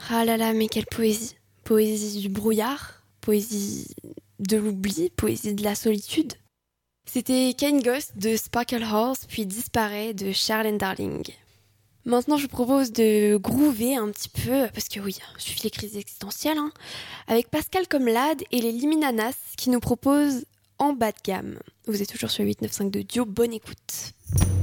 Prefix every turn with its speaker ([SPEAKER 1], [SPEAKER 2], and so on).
[SPEAKER 1] Ah là là, mais quelle poésie. Poésie du brouillard, poésie de l'oubli, poésie de la solitude. C'était Kane Ghost de Sparkle Horse, puis Disparaît de Charlene Darling. Maintenant, je vous propose de groover un petit peu, parce que oui, suivi les crises existentielles, avec Pascal Comlade et les Liminanas qui nous proposent En bas de gamme. Vous êtes toujours sur 8952 Duo, bonne écoute.